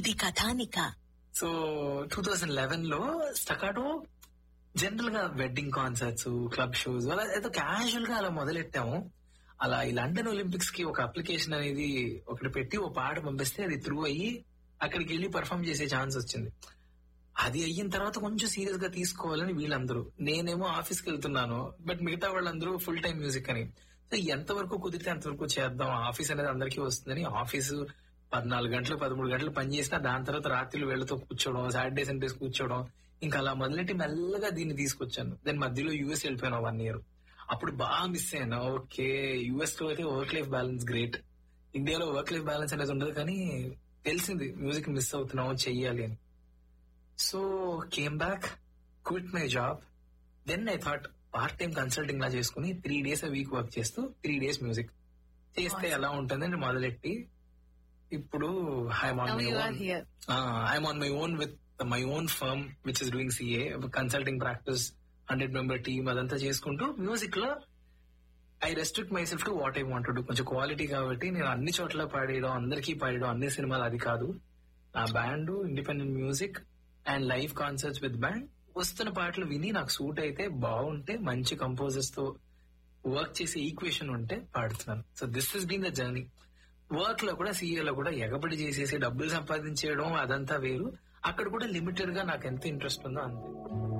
ఇది కథానిక. సో 2011 లో staccato general గా వెడ్డింగ్ కాన్సర్ట్స్, క్లబ్ షోస్ అలా ఏదో క్యాజువల్ గా అలా మొదలెట్టాము. అలా ఈ లండన్ ఒలింపిక్స్ కి ఒక అప్లికేషన్ అనేది ఒకటి పెట్టి ఓ పాట పంపిస్తే అది త్రూ అయ్యి అక్కడికి వెళ్ళి పర్ఫామ్ చేసే ఛాన్స్ వచ్చింది. అది అయిన తర్వాత కొంచెం సీరియస్ గా తీసుకోవాలని వీళ్ళందరూ, నేనేమో ఆఫీస్కి వెళ్తున్నాను, బట్ మిగతా వాళ్ళందరూ ఫుల్ టైం మ్యూజిక్ అని. సో ఎంతవరకు కుదిరితే అంతవరకు చేద్దాం, ఆఫీస్ అనేది అందరికీ వస్తుందని ఆఫీసు 14 గంటలు 13 గంటలు పని చేసినా దాని తర్వాత రాత్రులు వీళ్ళతో కూర్చోవడం, సాటర్డే సండేస్ కూర్చోవడం, ఇంకా అలా మొదలెట్టి మెల్లగా దీన్ని తీసుకొచ్చాను. దాని మధ్యలో యూఎస్ వెళ్ళిపోయాను 1 year. అప్పుడు బాగా మిస్ అయ్యాను. ఓకే, యూఎస్ లో అయితే వర్క్ లైఫ్ బ్యాలెన్స్ గ్రేట్, ఇండియాలో వర్క్ లైఫ్ బ్యాలెన్స్ అనేది ఉండదు, కానీ తెలిసింది మ్యూజిక్ మిస్ అవుతున్నాము, చెయ్యాలి అని. So came back, quit my job. Then I thought part time consulting లా చేసుకుని 3 days a week వర్క్ చేస్తూ 3 days మ్యూజిక్ చేస్తే ఎలా ఉంటుందని మొదలెట్టి ఇప్పుడు I'm on my own with my own firm which is doing CA consulting practice, 100 member team అదంతా చేసుకుంటూ music లో I restrict my self to what I want to do. కొంచెం క్వాలిటీ కాబట్టి నేను అన్ని చోట్ల పాడేయడం, అందరికీ పాడేయడం, అన్ని సినిమాలు అది కాదు. నా band, independent music and live concerts with band, వస్తున్న పాటలు విని నాకు సూట్ అయితే, బాగుంటే, మంచి కంపోజర్స్ తో వర్క్ చేసే ఈక్వేషన్ ఉంటే పాడుతున్నాను. So this is been the journey. Work లో కూడా, సీఏ లో కూడా ఎగబడి చేసేసి డబ్బులు సంపాదించేయడం అదంతా వేరు. అక్కడ కూడా లిమిటెడ్ గా నాకు ఎంత ఇంట్రెస్ట్ ఉందో అంతే.